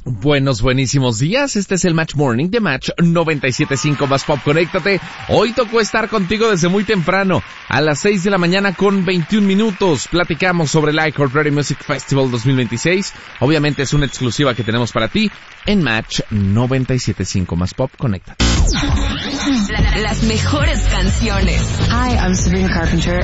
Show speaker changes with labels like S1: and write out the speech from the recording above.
S1: Buenísimos días. Este es el Match Morning de Match 97.5 más Pop. Conéctate. Hoy tocó estar contigo desde muy temprano, a las 6 de la mañana con 21 minutos. Platicamos sobre el iHeartRadio Music Festival 2026. Obviamente es una exclusiva que tenemos para ti en Match 97.5 más Pop. Conéctate.
S2: Las mejores canciones.
S3: Hi, I'm Sabrina Carpenter.